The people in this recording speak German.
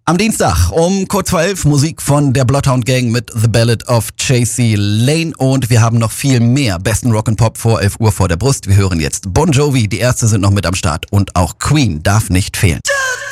Am Dienstag um kurz vor 11 Musik von der Bloodhound Gang mit The Ballad of Chasey Lane und wir haben noch viel mehr besten Rock'n'Pop vor 11 Uhr vor der Brust. Wir hören jetzt Bon Jovi, die Ärzte sind noch mit am Start und auch Queen darf nicht fehlen.